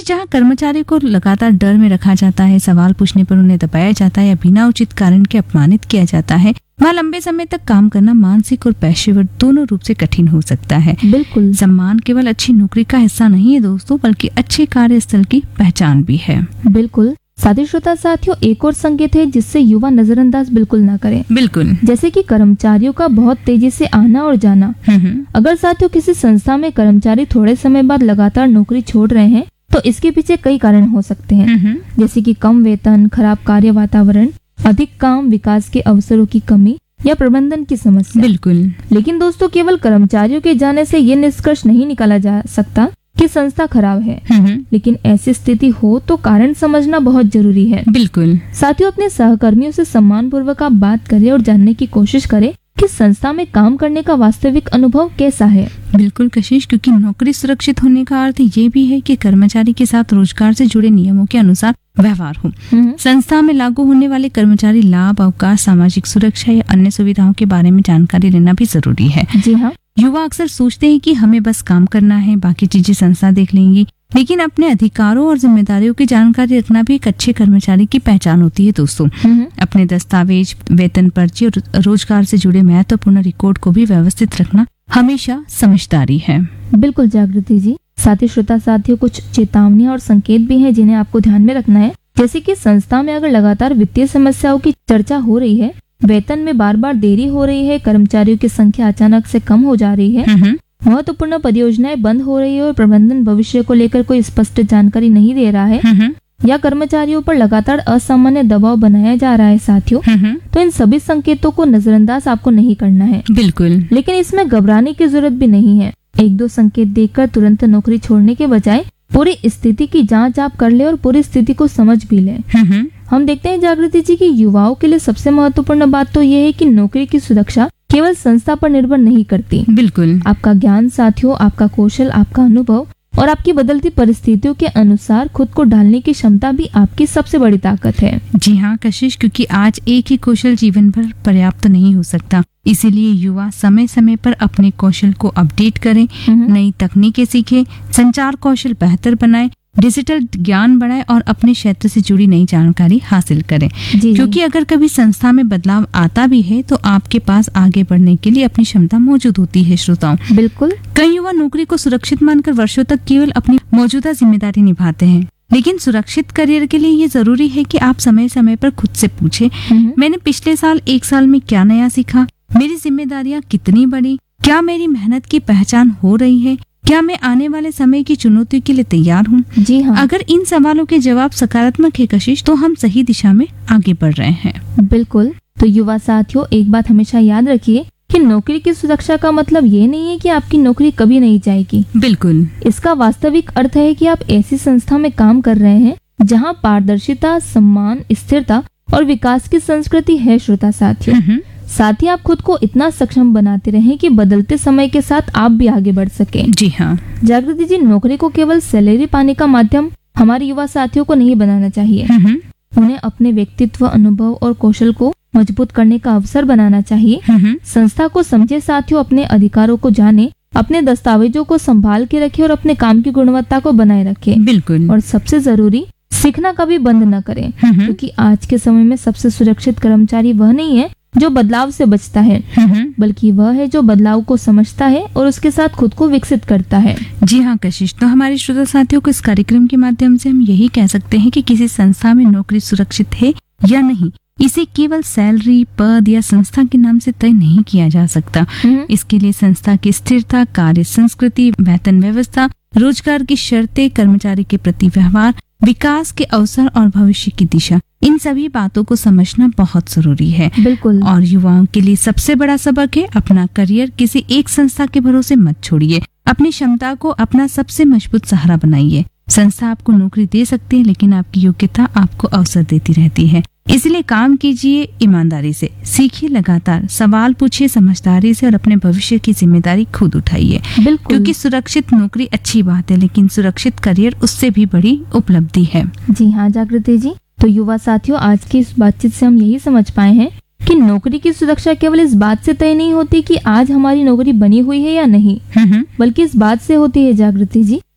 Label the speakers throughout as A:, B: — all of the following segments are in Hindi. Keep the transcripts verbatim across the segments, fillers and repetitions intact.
A: जहाँ कर्मचारी को लगातार डर में रखा जाता है, सवाल पूछने पर उन्हें दबाया जाता है या बिना उचित कारण के अपमानित किया जाता है, वहाँ लंबे समय तक काम करना मानसिक और पेशेवर दोनों रूप से कठिन हो सकता है।
B: बिल्कुल।
A: सम्मान केवल अच्छी नौकरी का हिस्सा नहीं है दोस्तों, बल्कि अच्छे कार्यस्थल की पहचान भी है।
B: बिल्कुल। साथी श्रोता साथियों, एक और संकेत है जिससे युवा नजरअंदाज बिल्कुल ना करें।
A: बिल्कुल।
B: जैसे कि कर्मचारियों का बहुत तेजी से आना और जाना। अगर साथियों किसी संस्था में कर्मचारी थोड़े समय बाद लगातार नौकरी छोड़ रहे हैं तो इसके पीछे कई कारण हो सकते हैं, जैसे कि कम वेतन, खराब कार्य वातावरण, अधिक काम, विकास के अवसरों की कमी या प्रबंधन की समस्या।
A: बिल्कुल।
B: लेकिन दोस्तों, केवल कर्मचारियों के जाने से ये निष्कर्ष नहीं निकाला जा सकता कि संस्था खराब है, लेकिन ऐसी स्थिति हो तो कारण समझना बहुत जरूरी है।
A: बिल्कुल।
B: साथियों, अपने सहकर्मियों से सम्मान पूर्वक आप बात करें और जानने की कोशिश करें कि संस्था में काम करने का वास्तविक अनुभव कैसा है।
A: बिल्कुल कशिश, क्योंकि नौकरी सुरक्षित होने का अर्थ ये भी है कि कर्मचारी के साथ रोजगार से जुड़े नियमों के अनुसार व्यवहार हो। संस्था में लागू होने वाले कर्मचारी लाभ, अवकाश, सामाजिक सुरक्षा या अन्य सुविधाओं के बारे में जानकारी लेना भी जरूरी है।
B: जी हाँ।
A: युवा अक्सर सोचते हैं कि हमें बस काम करना है, बाकी चीजें संस्था देख लेंगी, लेकिन अपने अधिकारों और जिम्मेदारियों की जानकारी रखना भी एक अच्छे कर्मचारी की पहचान होती है दोस्तों। अपने दस्तावेज, वेतन पर्ची और रोजगार से जुड़े महत्वपूर्ण रिकॉर्ड को भी व्यवस्थित रखना हमेशा समझदारी है।
B: बिल्कुल जागृति जी। साथी श्रोता साथियों, कुछ चेतावनियां और संकेत भी हैं जिन्हें आपको ध्यान में रखना है। जैसे कि संस्था में अगर लगातार वित्तीय समस्याओं की चर्चा हो रही है, वेतन में बार बार देरी हो रही है, कर्मचारियों की संख्या अचानक से कम हो जा रही है, महत्वपूर्ण परियोजनाएं बंद हो रही है और प्रबंधन भविष्य को लेकर कोई स्पष्ट जानकारी नहीं दे रहा है, या कर्मचारियों पर लगातार असामान्य दबाव बनाया जा रहा है साथियों, तो इन सभी संकेतों को नजरअंदाज आपको नहीं करना है।
A: बिल्कुल। लेकिन
B: इसमें घबराने की जरूरत भी नहीं है। एक दो संकेत देखकर तुरंत नौकरी छोड़ने के बजाय पूरी स्थिति की जांच आप कर ले और पूरी स्थिति को समझ भी ले। हम देखते हैं जागृति जी की युवाओं के लिए सबसे महत्वपूर्ण बात तो ये है कि नौकरी की सुरक्षा केवल संस्था पर निर्भर नहीं करती।
A: बिल्कुल।
B: आपका ज्ञान साथियों, आपका कौशल, आपका अनुभव और आपकी बदलती परिस्थितियों के अनुसार खुद को ढालने की क्षमता भी आपकी सबसे बड़ी ताकत है।
A: जी हाँ कशिश, क्योंकि आज एक ही कौशल जीवन भर पर्याप्त नहीं हो सकता, इसीलिए युवा समय समय पर अपने कौशल को अपडेट करें, नई तकनीकें सीखें, संचार कौशल बेहतर बनाएं, डिजिटल ज्ञान बढ़ाए और अपने क्षेत्र से जुड़ी नई जानकारी हासिल करें। क्योंकि अगर कभी संस्था में बदलाव आता भी है तो आपके पास आगे बढ़ने के लिए अपनी क्षमता मौजूद होती है। श्रोताओं,
B: बिल्कुल।
A: कई युवा नौकरी को सुरक्षित मानकर वर्षों तक केवल अपनी मौजूदा जिम्मेदारी निभाते हैं, लेकिन सुरक्षित करियर के लिए ये जरूरी है कि आप समय समय पर खुद से पूछें, मैंने पिछले साल एक साल में क्या नया सीखा, मेरी जिम्मेदारियां कितनी बड़ी, क्या मेरी मेहनत की पहचान हो रही है, क्या मैं आने वाले समय की चुनौतियों के लिए तैयार हूँ।
B: जी हाँ।
A: अगर इन सवालों के जवाब सकारात्मक है कशिश, तो हम सही दिशा में आगे बढ़ रहे हैं।
B: बिल्कुल। तो युवा साथियों, एक बात हमेशा याद रखिए कि नौकरी की सुरक्षा का मतलब ये नहीं है कि आपकी नौकरी कभी नहीं जाएगी।
A: बिल्कुल।
B: इसका वास्तविक अर्थ है कि आप ऐसी संस्था में काम कर रहे हैं जहाँ पारदर्शिता, सम्मान, स्थिरता और विकास की संस्कृति है। श्रोता साथियों, साथ ही आप खुद को इतना सक्षम बनाते रहें कि बदलते समय के साथ आप भी आगे बढ़ सकें।
A: जी हाँ
B: जागृति जी, नौकरी को केवल सैलरी पाने का माध्यम हमारे युवा साथियों को नहीं बनाना चाहिए। उन्हें अपने व्यक्तित्व, अनुभव और कौशल को मजबूत करने का अवसर बनाना चाहिए। संस्था को समझे साथियों, अपने अधिकारों को जाने, अपने दस्तावेजों को संभाल के रखे और अपने काम की गुणवत्ता को बनाए रखे।
A: बिल्कुल।
B: और सबसे जरूरी, सीखना कभी बंद न करें, क्योंकि आज के समय में सबसे सुरक्षित कर्मचारी वह नहीं है जो बदलाव से बचता है, बल्कि वह है जो बदलाव को समझता है और उसके साथ खुद को विकसित करता है।
A: जी हाँ कशिश, तो हमारे श्रोता साथियों को इस कार्यक्रम के माध्यम से हम यही कह सकते हैं कि किसी संस्था में नौकरी सुरक्षित है या नहीं, इसे केवल सैलरी, पद या संस्था के नाम से तय नहीं किया जा सकता। इसके लिए संस्था की स्थिरता, कार्य संस्कृति, वेतन व्यवस्था, रोजगार की शर्तें, कर्मचारी के प्रति व्यवहार, विकास के अवसर और भविष्य की दिशा, इन सभी बातों को समझना बहुत जरूरी है।
B: बिल्कुल।
A: और युवाओं के लिए सबसे बड़ा सबक है, अपना करियर किसी एक संस्था के भरोसे मत छोड़िए। अपनी क्षमता को अपना सबसे मजबूत सहारा बनाइए। संस्था आपको नौकरी दे सकती है, लेकिन आपकी योग्यता आपको अवसर देती रहती है। इसलिए काम कीजिए ईमानदारी से, सीखिए लगातार, सवाल पूछिए समझदारी से और अपने भविष्य की जिम्मेदारी खुद उठाइए।
B: बिल्कुल।
A: क्योंकि सुरक्षित नौकरी अच्छी बात है, लेकिन सुरक्षित करियर उससे भी बड़ी उपलब्धि है।
B: जी हाँ जागृति जी, तो युवा साथियों, आज की इस बातचीत से हम यही समझ पाए हैं कि नौकरी की सुरक्षा केवल इस बात से तय नहीं होती कि आज हमारी नौकरी बनी हुई है या नहीं, बल्कि इस बात से होती है जागृति जी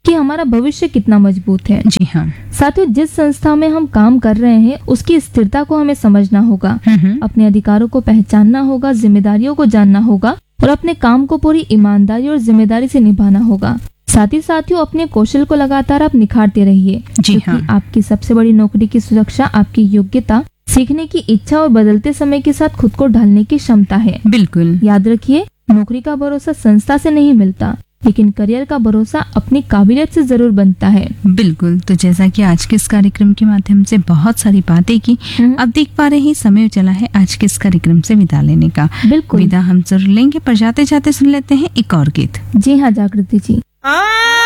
B: कि हमारा भविष्य कितना मजबूत है।
A: जी हाँ।
B: साथियों, जिस संस्था में हम काम कर रहे हैं उसकी स्थिरता को हमें समझना होगा,
A: हम्म,
B: अपने अधिकारों को पहचानना होगा, जिम्मेदारियों को जानना होगा और अपने काम को पूरी ईमानदारी और जिम्मेदारी से निभाना होगा। साथ ही साथियों, अपने कौशल को लगातार आप निखारते रहिए,
A: जी
B: क्योंकि
A: हाँ।
B: आपकी सबसे बड़ी नौकरी की सुरक्षा आपकी योग्यता, सीखने की इच्छा और बदलते समय के साथ खुद को ढालने की क्षमता है।
A: बिल्कुल।
B: याद रखिए, नौकरी का भरोसा संस्था से नहीं मिलता, लेकिन करियर का भरोसा अपनी काबिलियत से जरूर बनता है।
A: बिल्कुल। तो जैसा कि आज के इस कार्यक्रम के माध्यम से बहुत सारी बातें की, अब देख पा रहे हैं समय चला है आज के इस कार्यक्रम से विदा लेने का।
B: बिल्कुल।
A: विदा हम जरूर लेंगे, पर जाते जाते सुन लेते हैं एक और गीत।
B: जी हाँ जागृति जी।